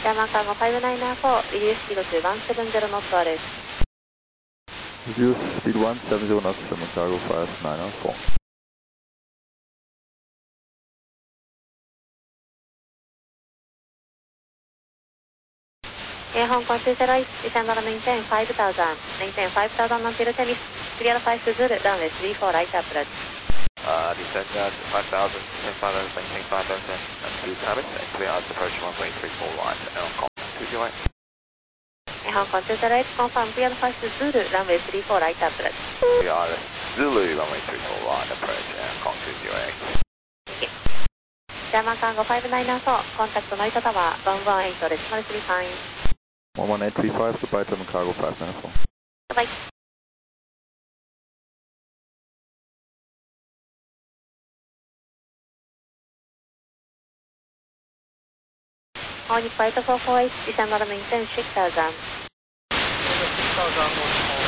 German Cargo 594, reduce speed to 170 knots RS. Reduce speed 170 knots, German Cargo 594. Hong Kong 208, descend on maintain 5000, maintain 5000 until tennis, clear 5 to Zulu, runway 34 right approach. Descend 5000, maintain 5000, and 2 cabin, and clear out approach runway 34 right, Hong Kong 208. Hong Kong 208, confirm clear 5 to Zulu, runway 34 right approach. Clear Zulu, runway 34 right approach, Hong Kong 208. German Cargo 594, contact Narita Tower, 118 decimal 3 fine. 11835, goodbye German Cargo 594. Bye-bye. All Flight 448, descend on maintain 6000. 6000